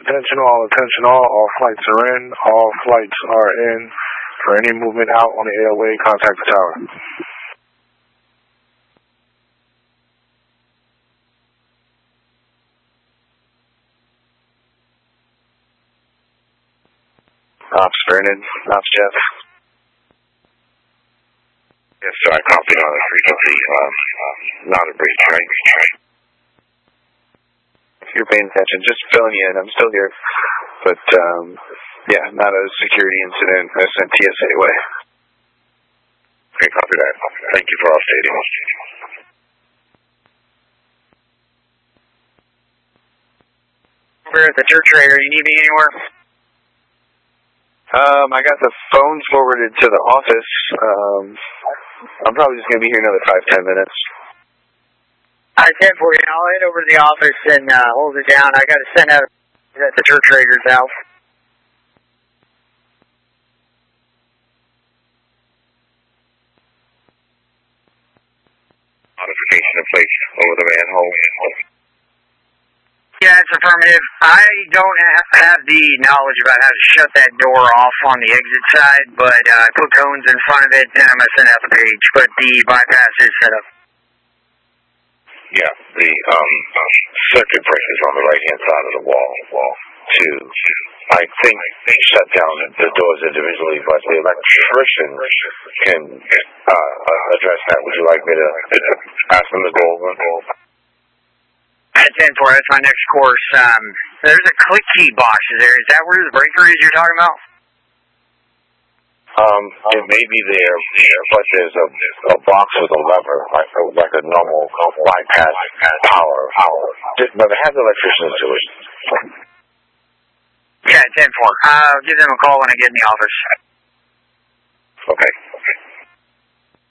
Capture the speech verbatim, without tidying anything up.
Attention all, attention all, all flights are in, all flights are in. For any movement out on the airway, contact the tower. Ops Vernon, Ops Jeff. Yes, sir, I copied on the frequency. Um, not a breach, right? If you're paying attention, just filling you in. I'm still here. But, um, yeah, not a security incident. I sent T S A away. Okay, copy that. Thank you for updating. We're at the church trader. You need me anywhere? Um, I got the phones forwarded to the office. Um, I'm probably just going to be here another five, ten minutes. I ten for you. I'll head over to the office and uh, hold it down. I got to send out at the church trader's house. Modification of place over the manhole. Yeah, it's affirmative. I don't ha have the knowledge about how to shut that door off on the exit side, but uh, I put cones in front of it, and I'm going to send out the page. But the bypass is set up. Yeah, the um, circuit breaker is on the right-hand side of the wall. Wall two. I think they shut down the doors individually, but the electrician can uh, address that. Would you like me to ask them to go over? At ten four, that's my next course. Um, there's a click key box. Is there? Is that where the breaker is you're talking about? Um, it may be there, but there's a, a box with a lever, like a, like a normal bypass power. power. No, they have the electricians do it. Yeah, ten four. I'll give them a call when I get in the office.